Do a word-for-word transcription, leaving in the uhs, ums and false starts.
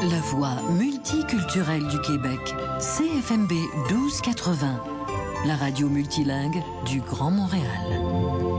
La voix multiculturelle du Québec, C F M B douze quatre-vingts, la radio multilingue du Grand Montréal.